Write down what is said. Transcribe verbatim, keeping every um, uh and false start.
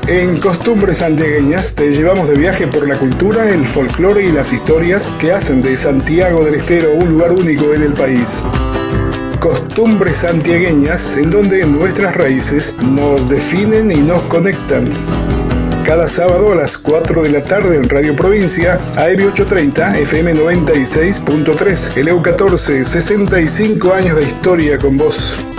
En Costumbres Santiagueñas te llevamos de viaje por la cultura, el folclore y las historias que hacen de Santiago del Estero un lugar único en el país. Costumbres Santiagueñas, en donde nuestras raíces nos definen y nos conectan. Cada sábado a las cuatro de la tarde en Radio Provincia, A M ochocientos treinta, F M noventa y seis punto tres. El E U catorce, sesenta y cinco años de historia con vos.